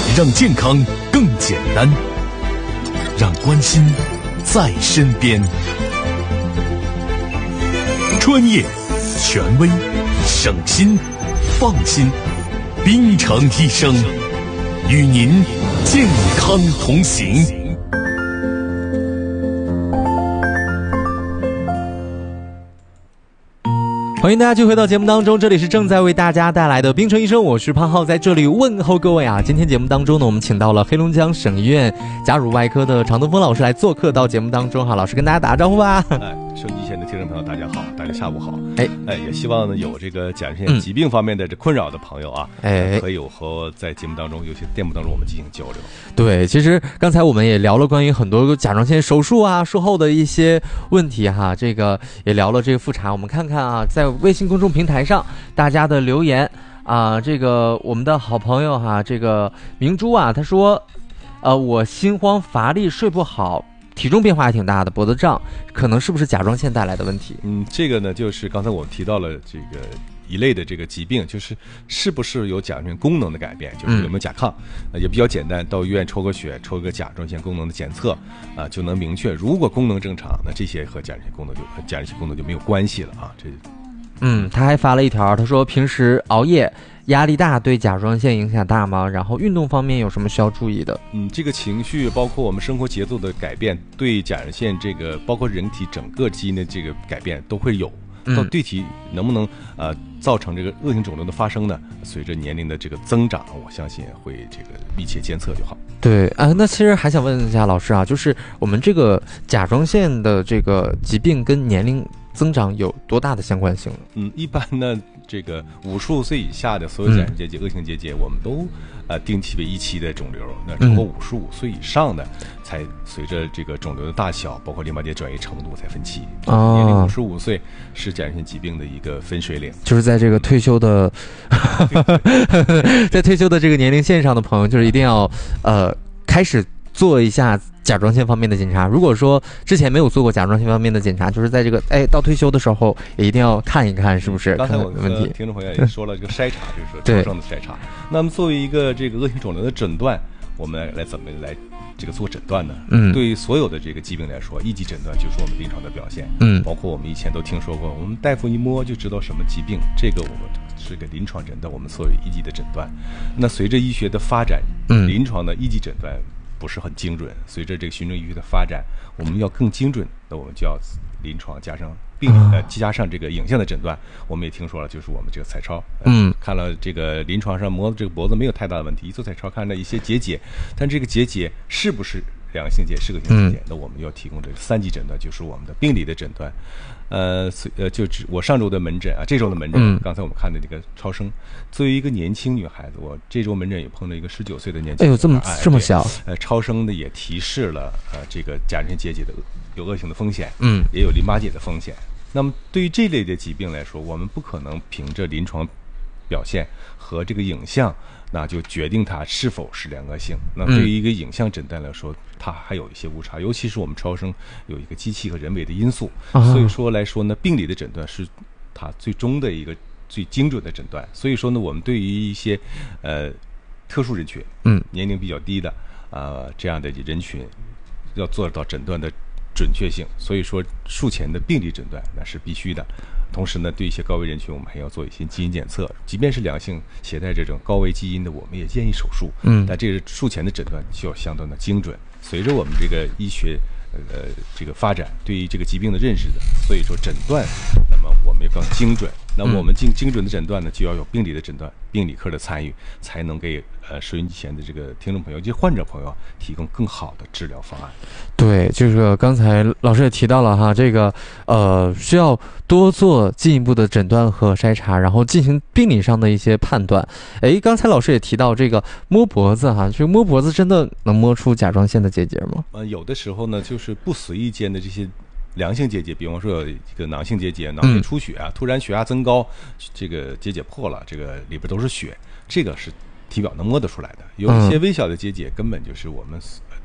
让健康更简单，让关心在身边。专业、权威、省心、放心，滨城医生与您健康同行。 欢迎大家继续回到节目当中，这里是正在为大家带来的滨城医生，我是潘浩，在这里问候各位啊。今天节目当中呢，我们请到了黑龙江省医院甲乳外科的常东风老师来做客到节目当中哈。老师跟大家打个招呼吧。 收音机前的听众朋友大家好，大家下午好。也希望呢有这个甲状腺疾病方面的这困扰的朋友啊，可以和在节目当中，尤其节目当中我们进行交流。 对，其实刚才我们也聊了关于很多甲状腺手术啊术后的一些问题哈，这个也聊了这个复查。我们看看啊，在微信公众平台上大家的留言啊，这个我们的好朋友哈，这个明珠啊，他说，我心慌乏力睡不好。体重变化还挺大的，脖子胀，可能是不是甲状腺带来的问题？ 这个呢，就是刚才我们提到了这个一类的这个疾病，就是是不是有甲状腺功能的改变，就是有没有甲亢，也比较简单，到医院抽个血，抽一个甲状腺功能的检测啊，就能明确。如果功能正常，那这些和甲状腺功能就没有关系了啊。 他还发了一条，他说平时熬夜压力大对甲状腺影响大吗？然后运动方面有什么需要注意的？ 这个情绪包括我们生活节奏的改变，对甲状腺这个包括人体整个基因的这个改变都会有。到具体能不能造成这个恶性肿瘤的发生呢？随着年龄的这个增长，我相信会这个密切监测就好。 对啊，那其实还想问一下老师啊，就是我们这个甲状腺的这个疾病跟年龄增长有多大的相关性？ 一般呢，这个55岁以下的所有甲状腺结节、恶性结节，我们都定期为一期的肿瘤。那超过55岁以上的，才随着这个肿瘤的大小，包括淋巴结转移程度才分期。年龄55岁是甲状腺疾病的一个分水岭， 就是在这个退休的，在退休的这个年龄线上的朋友，就是一定要开始做一下甲状腺方面的检查。如果说之前没有做过甲状腺方面的检查，就是在这个到退休的时候也一定要看一看是不是。 刚才我们听众朋友也说了这个筛查，就是说超声的筛查。那么作为一个这个恶性肿瘤的诊断，我们来怎么来这个做诊断呢？对于所有的这个疾病来说，一级诊断就是我们临床的表现。包括我们以前都听说过，我们大夫一摸就知道什么疾病，这个我们是个临床诊断，我们所谓一级的诊断。那随着医学的发展，临床的一级诊断不是很精准，随着这个循证医学的发展，我们要更精准，那我们就要临床加上加上这个影像的诊断。我们也听说了，就是我们这个彩超，看了这个临床上摸这个脖子没有太大的问题，一做彩超看了一些结节，但这个结节是不是良性结是个性结节，那我们要提供这个3级诊断，就是我们的病理的诊断。我上周的门诊啊，这周的门诊，刚才我们看的这个超声，作为一个年轻女孩子，我这周门诊也碰到一个19岁的年轻女孩， 这么小， 超声的也提示了这个甲状腺结节的有恶性的风险，也有淋巴结的风险。那么对于这类的疾病来说，我们不可能凭着临床表现和这个影像，那就决定它是否是良恶性。那对于一个影像诊断来说，它还有一些误差，尤其是我们超声有一个机器和人为的因素，所以说来说呢，病理的诊断是它最终的一个最精准的诊断。所以说呢，我们对于一些特殊人群，年龄比较低的这样的人群，要做到诊断的准确性，所以说术前的病理诊断那是必须的。同时呢，对一些高危人群，我们还要做一些基因检测，即便是良性携带这种高危基因的，我们也建议手术。但这个术前的诊断需要相当的精准。随着我们这个医学这个发展，对于这个疾病的认识的，所以说诊断，那么我们也更精准。那我们精准的诊断呢，就要有病理的诊断，病理科的参与，才能给收音机前的这个听众朋友及患者朋友提供更好的治疗方案。 对，这个刚才老师也提到了哈，这个需要多做进一步的诊断和筛查，然后进行病理上的一些判断。刚才老师也提到这个摸脖子哈，这个摸脖子真的能摸出甲状腺的结节吗？ 有的时候呢，就是不随意间的这些良性结节，比方说有一个囊性结节，囊内出血突然血压增高，这个结节破了，这个里边都是血，这个是体表能摸得出来的。有一些微小的结节，根本就是我们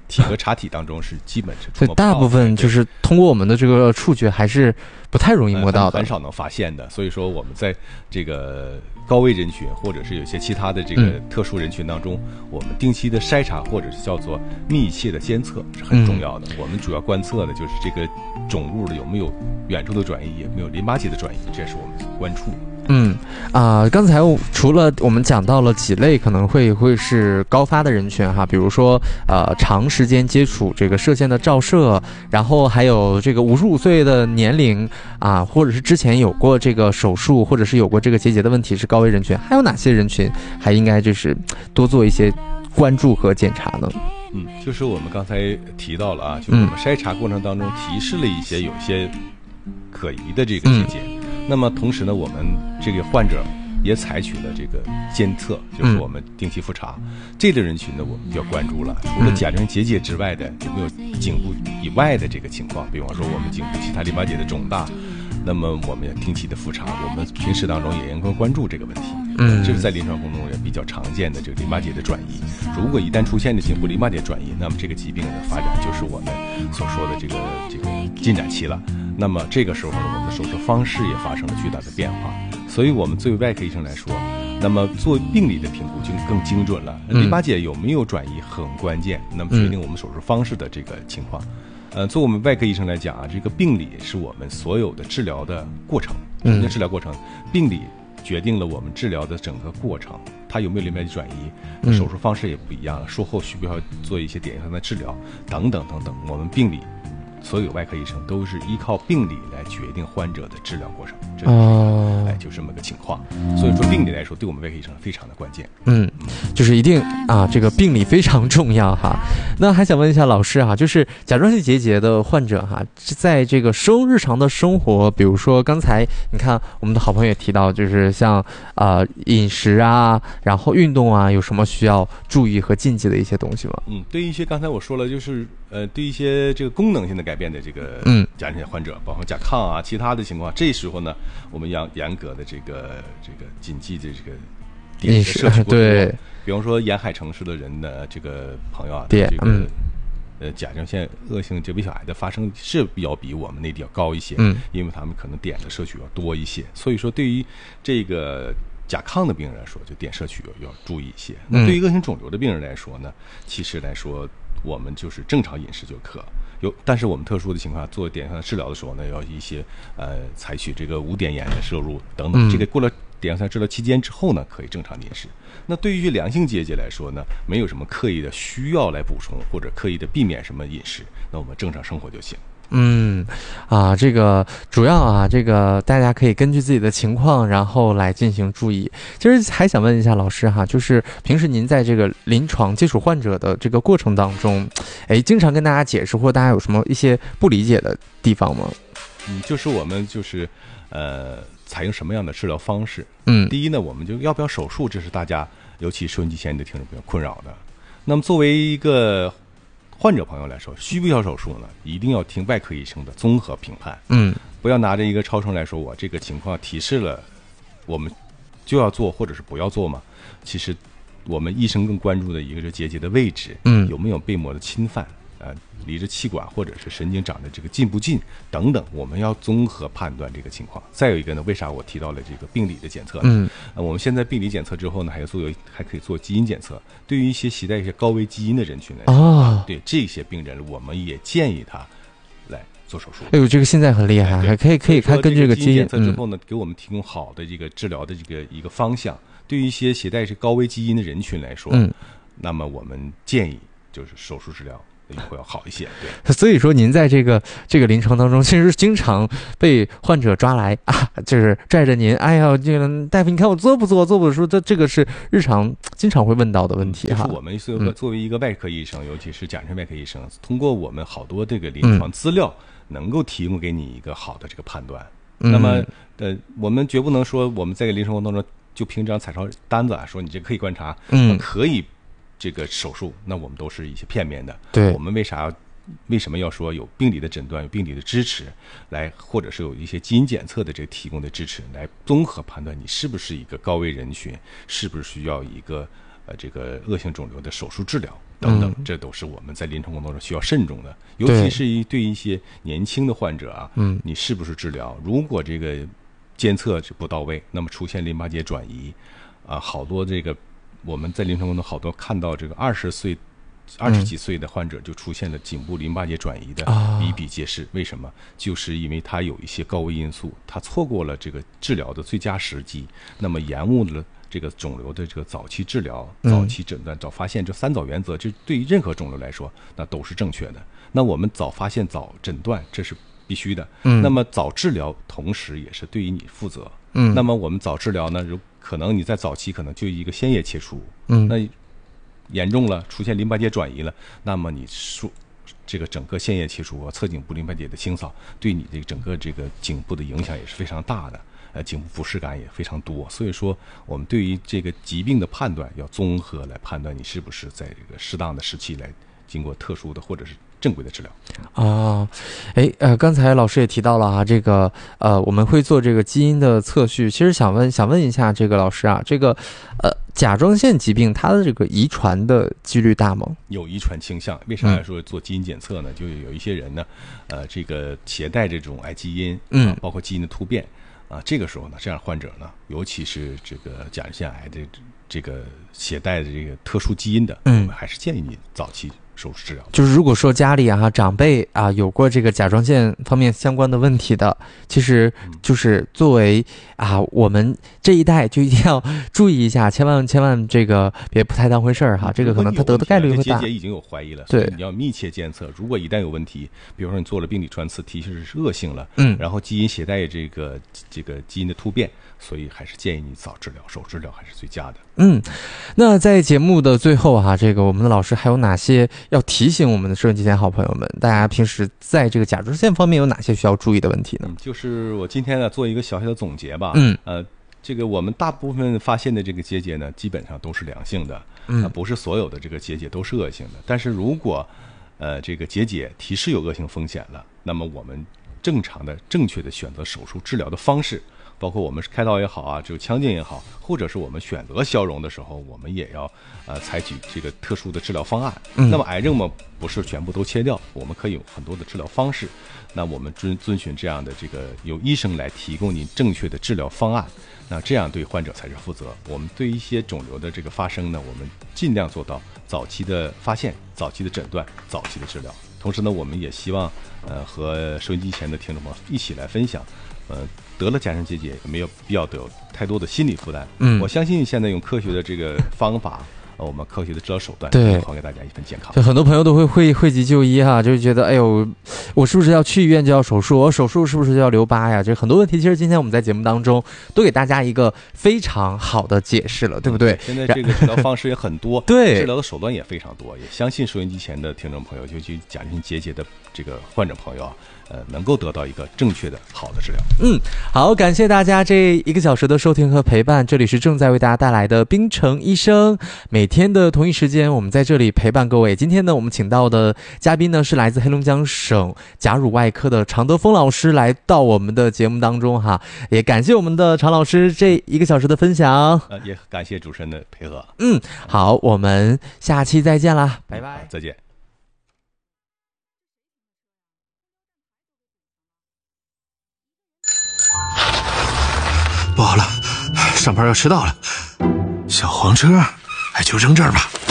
体和查体当中是基本是， 所以大部分就是通过我们的这个触觉还是不太容易摸到的， 很少能发现的。所以说我们在这个高危人群或者是有些其他的这个特殊人群当中，我们定期的筛查或者是叫做密切的监测是很重要的。我们主要观测的就是这个肿瘤的有没有远处的转移，有没有淋巴结的转移，这是我们所关注的。 刚才除了我们讲到了几类可能会是高发的人群哈，比如说长时间接触这个射线的照射，然后还有这个55岁的年龄啊，或者是之前有过这个手术，或者是有过这个结节的问题是高危人群，还有哪些人群还应该就是多做一些关注和检查呢？ 就是我们刚才提到了啊，就是我们筛查过程当中提示了一些有些可疑的这个结节。那么同时呢，我们这个患者也采取了这个监测，就是我们定期复查。这类人群呢，我们就要关注了。除了甲状腺结节之外的，有没有颈部以外的这个情况？比方说我们颈部其他淋巴结的肿大，那么我们要定期的复查。我们平时当中也应该关注这个问题。这是在临床工作中也比较常见的这个淋巴结的转移。如果一旦出现的颈部淋巴结转移，那么这个疾病的发展就是我们所说的这个进展期了。那么这个时候呢，我们的手术方式也发生了巨大的变化。所以我们作为外科医生来说，那么做病理的评估就更精准了。淋巴结有没有转移很关键，那么决定我们手术方式的这个情况。作为我们外科医生来讲啊，这个病理是我们所有的治疗的过程。治疗过程，病理决定了我们治疗的整个过程。它有没有淋巴结转移，手术方式也不一样了，术后需不需要做一些点上的治疗，等等等等。我们病理所有外科医生都是依靠病理来决定患者的治疗过程，这就这么个情况。所以说病理来说，对我们外科医生非常的关键。 就是一定这个病理非常重要哈。那还想问一下老师哈，就是甲状腺结节的患者哈，在这个日常的生活，比如说刚才你看我们的好朋友也提到，就是像饮食啊，然后运动啊，有什么需要注意和禁忌的一些东西吗？ 对于一些刚才我说了，就是对一些这个功能性的改变的这个甲状腺患者，包括甲亢啊，其他的情况，这时候呢，我们要严格的这个谨记的这个碘的摄取过多。对，比方说沿海城市的人的这个朋友啊，这个甲状腺恶性结肠癌的发生是要比我们内地要高一些，因为他们可能碘的摄取要多一些。所以说，对于这个甲亢的病人来说，就碘摄取要注意一些。那对于恶性肿瘤的病人来说呢，其实来说，我们就是正常饮食就可。但是我们特殊的情况做碘上的治疗的时候呢，要一些采取这个无碘盐的摄入等等。这个过了碘上治疗期间之后呢，可以正常饮食。那对于良性结节来说呢，没有什么刻意的需要来补充或者刻意的避免什么饮食，那我们正常生活就行。 这个主要这个大家可以根据自己的情况，然后来进行注意。其实还想问一下老师哈，就是平时您在这个临床接触患者的这个过程当中，经常跟大家解释或大家有什么一些不理解的地方吗？ 就是我们就是采用什么样的治疗方式？第一呢，我们就要不要手术，这是大家尤其收音机前的听众朋友困扰的。那么作为一个患者朋友来说，需不需要手术呢？一定要听外科医生的综合评判。不要拿着一个超声来说我这个情况提示了，我们就要做或者是不要做嘛。其实我们医生更关注的一个是结节的位置，有没有被膜的侵犯，离着气管或者是神经长的这个近不近等等，我们要综合判断这个情况。再有一个呢，为啥我提到了这个病理的检测呢？我们现在病理检测之后呢，还可以做基因检测。对于一些携带一些高危基因的人群来说，对这些病人，我们也建议他来做手术。 这个现在很厉害，还可以看根据这个基因检测之后呢，给我们提供好的这个治疗的一个方向。对于一些携带是高危基因的人群来说，那么我们建议就是手术治疗会要好一些。对， 所以说您在这个临床当中，其实经常被患者抓来就是拽着您，这个大夫，你看我做不做？说这个是日常经常会问到的问题哈。 就是我们作为一个外科医生，尤其是甲状腺外科医生，通过我们好多这个临床资料，能够提供给你一个好的这个判断。那么我们绝不能说我们在临床过程当中就凭这张彩超单子说你这可以观察，可以这个手术，那我们都是一些片面的。 对， 我们为什么要说有病理的诊断，有病理的支持，来或者是有一些基因检测的这个提供的支持，来综合判断你是不是一个高危人群，是不是需要一个这个恶性肿瘤的手术治疗。 等等，这都是我们在临床工作中需要慎重的，尤其是对一些年轻的患者啊，你是不是治疗？如果这个监测不到位，那么出现淋巴结转移啊，好多这个我们在临床工作好多看到这个20几岁的患者就出现了颈部淋巴结转移的比比皆是。为什么？就是因为他有一些高危因素，他错过了这个治疗的最佳时机，那么延误了这个肿瘤的这个早期治疗、早期诊断、早发现，这3早原则，这对于任何肿瘤来说，那都是正确的。那我们早发现、早诊断，这是必须的。那么早治疗，同时也是对于你负责。那么我们早治疗呢，可能你在早期可能就一个腺叶切除，那严重了，出现淋巴结转移了，那么你这个整个腺叶切除和侧颈部淋巴结的清扫，对你的整个这个颈部的影响也是非常大的，颈部不适感也非常多。所以说，我们对于这个疾病的判断要综合来判断，你是不是在这个适当的时期来经过特殊的或者是正规的治疗。 刚才老师也提到了啊，这个我们会做这个基因的测序。其实想问一下这个老师啊，这个甲状腺疾病它的这个遗传的几率大吗？有遗传倾向。为啥来说做基因检测呢？就有一些人呢，这个携带这种癌基因，包括基因的突变啊，这个时候呢，这样患者呢，尤其是这个甲状腺癌的这个携带的这个特殊基因的，我们还是建议你早期手术治疗。 就是如果说家里啊长辈啊有过这个甲状腺方面相关的问题的，其实就是作为我们这一代就一定要注意一下，千万这个别不太当回事儿哈，这个可能他得的概率会大。 结节已经有怀疑了，所以你要密切监测。如果一旦有问题，比如说你做了病理穿刺，提示是恶性了，然后基因携带这个基因的突变，所以还是建议你早治疗，手术治疗还是最佳的。 那在节目的最后哈，这个我们的老师还有哪些要提醒我们的收音机前好朋友们，大家平时在这个甲状腺方面有哪些需要注意的问题呢？ 就是我今天呢做一个小小的总结吧。这个我们大部分发现的这个结节呢，基本上都是良性的，不是所有的这个结节都是恶性的。但是如果这个结节提示有恶性风险了，那么我们正确的选择手术治疗的方式，包括我们开刀也好啊，就腔镜也好，或者是我们选择消融的时候，我们也要采取这个特殊的治疗方案。那么癌症嘛，不是全部都切掉，我们可以有很多的治疗方式。那我们遵循这样的这个由医生来提供您正确的治疗方案，那这样对患者才是负责。我们对一些肿瘤的这个发生呢，我们尽量做到早期的发现、早期的诊断、早期的治疗。同时呢，我们也希望和收音机前的听众朋友一起来分享，得了甲状腺结节也没有必要得有太多的心理负担。我相信现在用科学的这个方法，我们科学的治疗手段， 对， 还给大家一份健康。 就很多朋友都会讳疾就医哈，就是觉得哎呦，我是不是要去医院就要手术？我手术是不是就要留疤呀？这很多问题，其实今天我们在节目当中都给大家一个非常好的解释了，对不对？ 现在这个治疗方式也很多， 对， 治疗的手段也非常多，也相信收音机前的听众朋友，尤其甲状腺结节的这个患者朋友能够得到一个正确的好的治疗。 好，感谢大家这1个小时的收听和陪伴，这里是正在为大家带来的冰城医生，每天的同一时间我们在这里陪伴各位。今天呢，我们请到的嘉宾呢是来自黑龙江省甲乳外科的常德峰老师来到我们的节目当中哈，也感谢我们的常老师这1个小时的分享， 也感谢主持人的配合。 好，我们下期再见啦，拜拜， 再见。 不好了，上班要迟到了，小黄车，就扔这儿吧。